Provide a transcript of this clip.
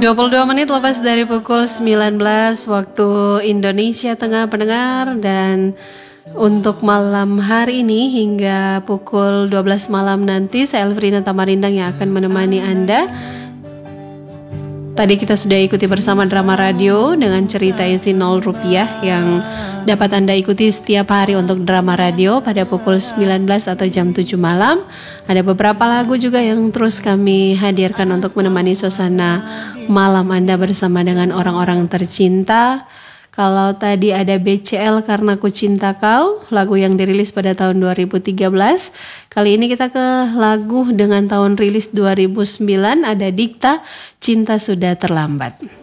22 menit lepas dari pukul 19 waktu Indonesia Tengah pendengar, dan untuk malam hari ini hingga pukul 12 malam nanti saya Elfrina Tamarindang yang akan menemani Anda. Tadi kita sudah ikuti bersama drama radio dengan cerita isi 0 rupiah yang dapat Anda ikuti setiap hari untuk drama radio pada pukul 19 atau jam 7 malam. Ada beberapa lagu juga yang terus kami hadirkan untuk menemani suasana malam Anda bersama dengan orang-orang tercinta. Kalau tadi ada BCL Karena Ku Cinta Kau, lagu yang dirilis pada tahun 2013. Kali ini kita ke lagu dengan tahun rilis 2009, ada Dikta, Cinta Sudah Terlambat.